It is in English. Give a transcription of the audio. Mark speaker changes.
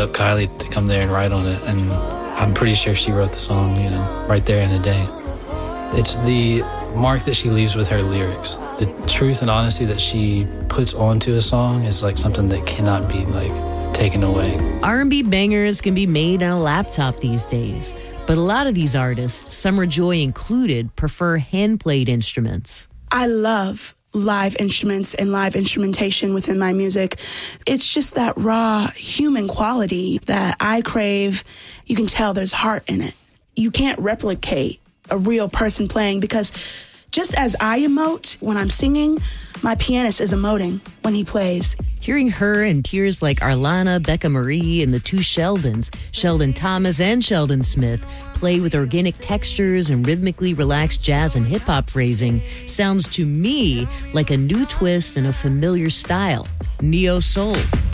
Speaker 1: up Kylie to come there and write on it, and I'm pretty sure she wrote the song, right there in a day. It's the mark that she leaves with her lyrics. The truth and honesty that she puts onto a song is like something that cannot be taken away.
Speaker 2: R&B bangers can be made on a laptop these days, but a lot of these artists, Summer Joy included, prefer hand-played instruments.
Speaker 3: I love live instruments and live instrumentation within my music. It's just that raw human quality that I crave. You can tell there's heart in it. You can't replicate a real person playing, because just as I emote when I'm singing, my pianist is emoting when he plays.
Speaker 2: Hearing her and peers like Arlana, Becca Marie, and the two Sheldons, Sheldon Thomas and Sheldon Smith, play with organic textures and rhythmically relaxed jazz and hip-hop phrasing sounds to me like a new twist in a familiar style, neo soul.